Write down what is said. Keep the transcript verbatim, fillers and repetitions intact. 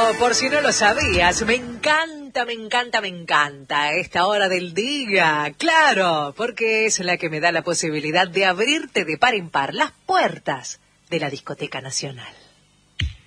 por si no lo sabías, me encanta, me encanta, me encanta esta hora del día. Claro, porque es la que me da la posibilidad de abrirte de par en par las puertas de la Discoteca Nacional.